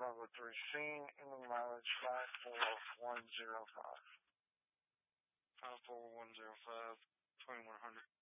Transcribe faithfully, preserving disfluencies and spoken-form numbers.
Bravo three, scene, ending mileage five four one zero five. five four one zero five, twenty-one hundred.